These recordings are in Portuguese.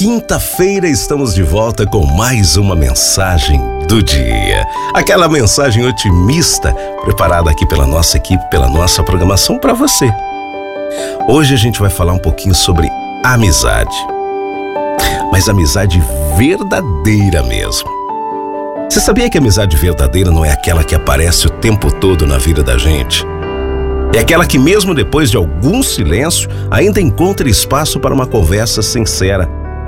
quinta-feira estamos de volta com mais uma mensagem do dia. Aquela mensagem otimista preparada aqui pela nossa equipe, pela nossa programação para você. Hoje a gente vai falar um pouquinho sobre amizade. Mas amizade verdadeira mesmo. Você sabia que a amizade verdadeira não é aquela que aparece o tempo todo na vida da gente? É aquela que mesmo depois de algum silêncio ainda encontra espaço para uma conversa sincera,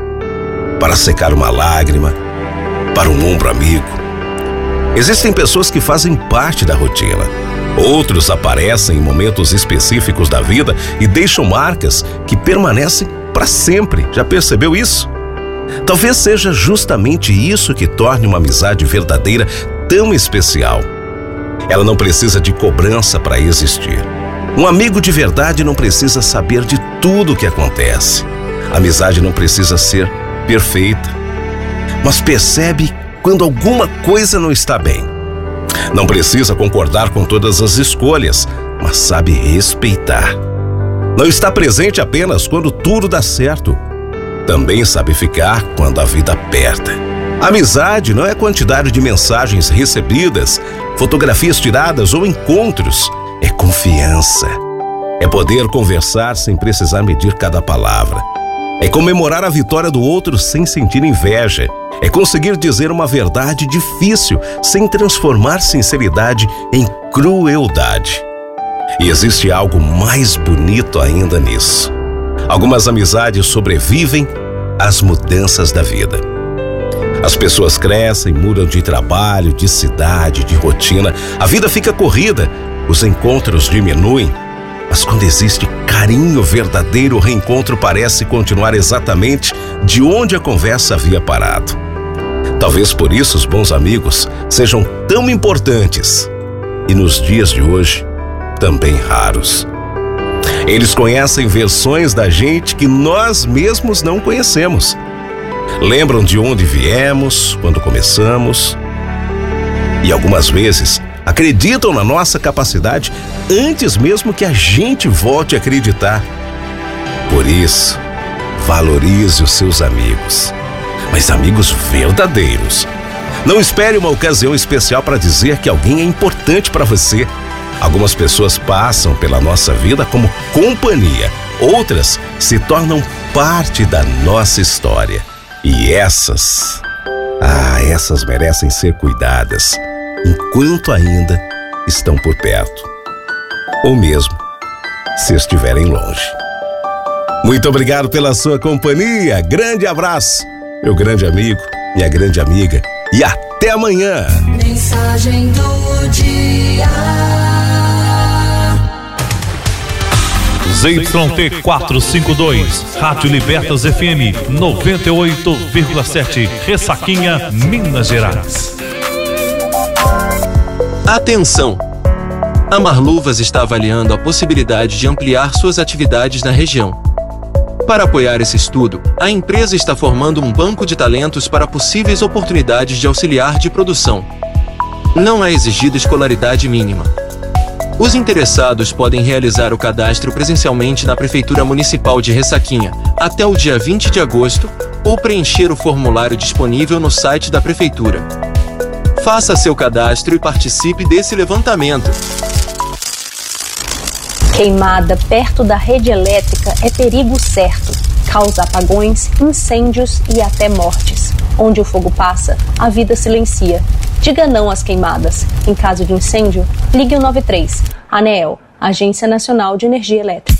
para secar uma lágrima, para um ombro amigo. Existem pessoas que fazem parte da rotina. Outros aparecem em momentos específicos da vida e deixam marcas que permanecem para sempre. Já percebeu isso? Talvez seja justamente isso que torne uma amizade verdadeira tão especial. Ela não precisa de cobrança para existir. Um amigo de verdade não precisa saber de tudo o que acontece. A amizade não precisa ser perfeita, mas percebe quando alguma coisa não está bem. Não precisa concordar com todas as escolhas, mas sabe respeitar. Não está presente apenas quando tudo dá certo. Também sabe ficar quando a vida aperta. Amizade não é quantidade de mensagens recebidas, fotografias tiradas ou encontros. É confiança. É poder conversar sem precisar medir cada palavra. É comemorar a vitória do outro sem sentir inveja. É conseguir dizer uma verdade difícil sem transformar sinceridade em crueldade. E existe algo mais bonito ainda nisso. Algumas amizades sobrevivem às mudanças da vida. As pessoas crescem, mudam de trabalho, de cidade, de rotina. A vida fica corrida, os encontros diminuem. Mas quando existe carinho verdadeiro, o reencontro parece continuar exatamente de onde a conversa havia parado. Talvez por isso os bons amigos sejam tão importantes e nos dias de hoje também raros. Eles conhecem versões da gente que nós mesmos não conhecemos. Lembram de onde viemos, quando começamos. E algumas vezes acreditam na nossa capacidade antes mesmo que a gente volte a acreditar. Por isso, valorize os seus amigos, mas amigos verdadeiros. Não espere uma ocasião especial para dizer que alguém é importante para você. Algumas pessoas passam pela nossa vida como companhia, outras se tornam parte da nossa história. E essas merecem ser cuidadas enquanto ainda estão por perto, ou mesmo se estiverem longe. Muito obrigado pela sua companhia, grande abraço, meu grande amigo, minha grande amiga, e até amanhã. Mensagem do dia. ZYT 452, Rádio Libertas FM 98,7, Ressaquinha, Minas Gerais. Atenção! A Marluvas está avaliando a possibilidade de ampliar suas atividades na região. Para apoiar esse estudo, a empresa está formando um banco de talentos para possíveis oportunidades de auxiliar de produção. Não é exigida escolaridade mínima. Os interessados podem realizar o cadastro presencialmente na Prefeitura Municipal de Ressaquinha até o dia 20 de agosto ou preencher o formulário disponível no site da Prefeitura. Faça seu cadastro e participe desse levantamento. Queimada perto da rede elétrica é perigo certo. Causa apagões, incêndios e até mortes. Onde o fogo passa, a vida silencia. Diga não às queimadas. Em caso de incêndio, ligue o 93. ANEEL, Agência Nacional de Energia Elétrica.